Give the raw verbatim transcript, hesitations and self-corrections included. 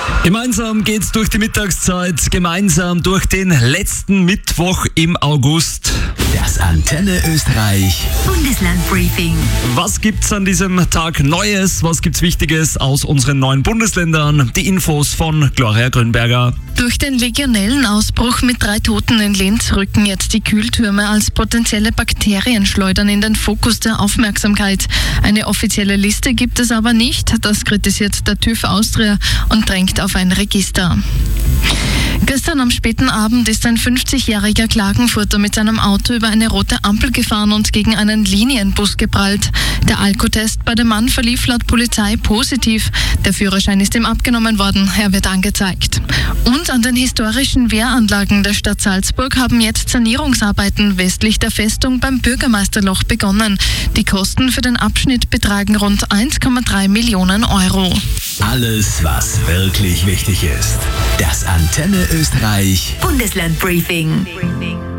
Gemeinsam geht's durch die Mittagszeit, gemeinsam durch den letzten Mittwoch im August. Das Antenne Österreich Bundeslandbriefing. Was gibt's an diesem Tag Neues? Was gibt's Wichtiges aus unseren neuen Bundesländern? Die Infos von Gloria Grünberger. Durch den Legionellenausbruch mit drei Toten in Linz rücken jetzt die Kühltürme als potenzielle Bakterienschleudern in den Fokus der Aufmerksamkeit. Eine offizielle Liste gibt es aber nicht. Das kritisiert der TÜV Austria und drängt auf ein Register. Gestern am späten Abend ist ein fünfzigjähriger Klagenfurter mit seinem Auto über eine rote Ampel gefahren und gegen einen Linienbus geprallt. Der Alkotest bei dem Mann verlief laut Polizei positiv. Der Führerschein ist ihm abgenommen worden. Er wird angezeigt. Und an den historischen Wehranlagen der Stadt Salzburg haben jetzt Sanierungsarbeiten westlich der Festung beim Bürgermeisterloch begonnen. Die Kosten für den Abschnitt betragen rund eins Komma drei Millionen Euro. Alles, was wirklich wichtig ist. Das Antenne Österreich Bundeslandbriefing.